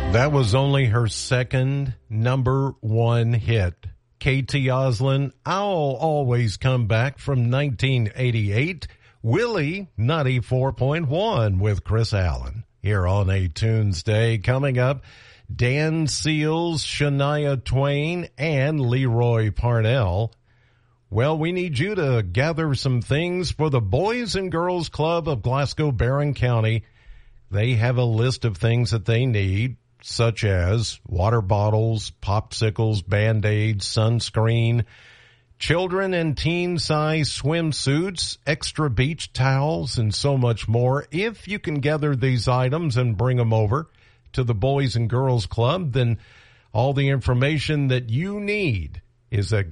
That was only her second number one hit. KT Oslin, I'll Always Come Back from 1988. Willie, 94.1 with Chris Allen. Here on A Tuesday. Coming up, Dan Seals, Shania Twain, and Leroy Parnell. Well, we need you to gather some things for the Boys and Girls Club of Glasgow Barron County. They have a list of things that they need, such as water bottles, popsicles, Band-Aids, sunscreen, children and teen-size swimsuits, extra beach towels, and so much more. If you can gather these items and bring them over to the Boys and Girls Club, then all the information that you need is at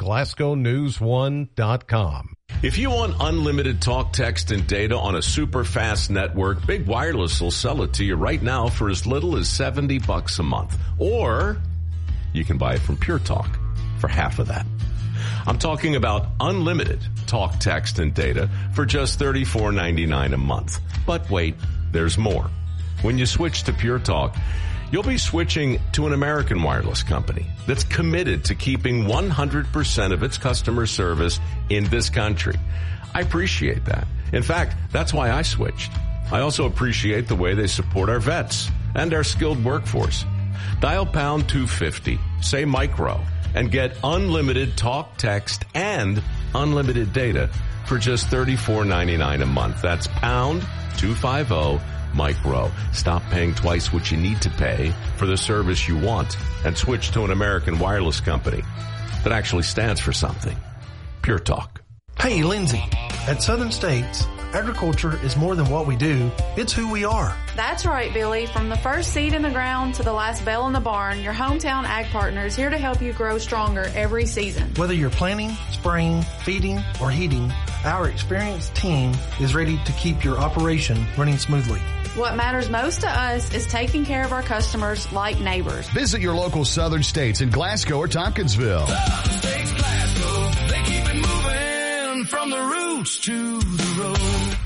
GlasgowNews1.com. If you want unlimited talk, text, and data on a super fast network, Big Wireless will sell it to you right now for as little as $70 a month. Or you can buy it from Pure Talk for half of that. I'm talking about unlimited talk, text, and data for just $34.99 a month. But wait, there's more. When you switch to Pure Talk, you'll be switching to an American wireless company that's committed to keeping 100% of its customer service in this country. I appreciate that. In fact, that's why I switched. I also appreciate the way they support our vets and our skilled workforce. Dial pound 250, say micro, and get unlimited talk, text, and unlimited data for just $34.99 a month. That's pound 250 micro. Stop paying twice what you need to pay for the service you want and switch to an American wireless company that actually stands for something. Pure Talk. Hey, Lindsay. At Southern States, agriculture is more than what we do. It's who we are. That's right, Billy. From the first seed in the ground to the last bell in the barn, your hometown ag partner is here to help you grow stronger every season. Whether you're planting, spraying, feeding, or heating, our experienced team is ready to keep your operation running smoothly. What matters most to us is taking care of our customers like neighbors. Visit your local Southern States in Glasgow or Tompkinsville. Southern States Glasgow, they keep it moving from the roots to the road.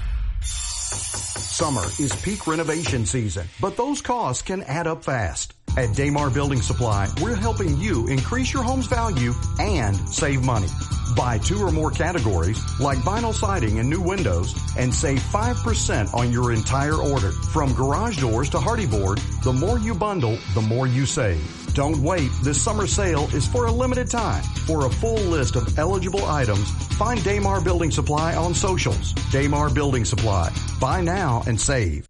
Summer is peak renovation season, but those costs can add up fast. At Damar Building Supply, we're helping you increase your home's value and save money. Buy 2 or more categories like vinyl siding and new windows and save 5% on your entire order. From garage doors to hardy board, the more you bundle, the more you save. Don't wait. This summer sale is for a limited time. For a full list of eligible items, find Damar Building Supply on socials. Damar Building Supply. Buy now and save.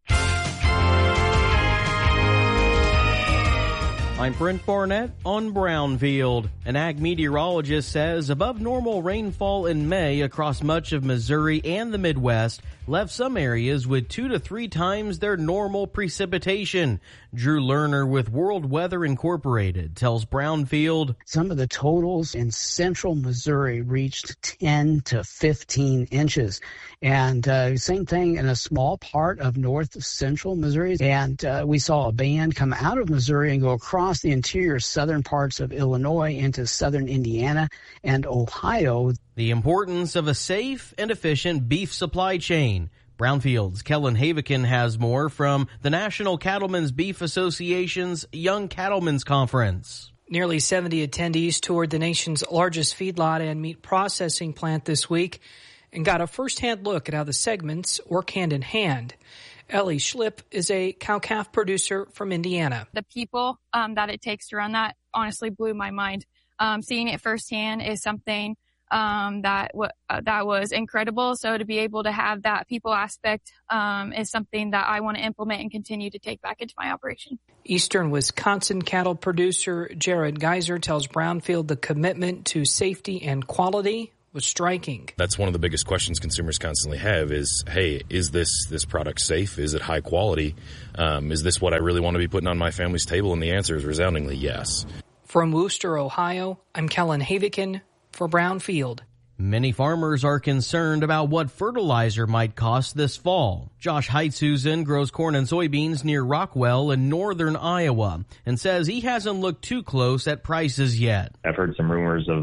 I'm Brent Barnett on Brownfield. An ag meteorologist says above normal rainfall in May across much of Missouri and the Midwest left some areas with 2 to 3 times their normal precipitation. Drew Lerner with World Weather Incorporated tells Brownfield some of the totals in central Missouri reached 10 to 15 inches. And same thing in a small part of north central Missouri. And we saw a band come out of Missouri and go across the interior southern parts of Illinois into southern Indiana and Ohio. The importance of a safe and efficient beef supply chain. Brownfield's Kellen Havikin has more from the National Cattlemen's Beef Association's Young Cattlemen's Conference. Nearly 70 attendees toured the nation's largest feedlot and meat processing plant this week and got a first-hand look at how the segments work hand in hand. Ellie Schlip is a cow-calf producer from Indiana. The people that it takes to run that honestly blew my mind. Seeing it firsthand is something that was incredible. So to be able to have that people aspect is something that I want to implement and continue to take back into my operation. Eastern Wisconsin cattle producer Jared Geiser tells Brownfield the commitment to safety and quality was striking. That's one of the biggest questions consumers constantly have is, hey, is this product safe? Is it high quality? Is this what I really want to be putting on my family's table? And the answer is resoundingly yes. From Wooster, Ohio, I'm Kellen Havikin for Brownfield. Many farmers are concerned about what fertilizer might cost this fall. Josh Heitzusen grows corn and soybeans near Rockwell in northern Iowa and says he hasn't looked too close at prices yet. I've heard some rumors of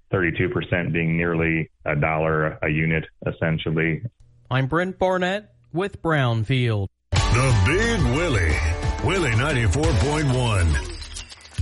32% being nearly $1 a unit, essentially. I'm Brent Barnett with Brownfield. The Big Willie. Willie 94.1.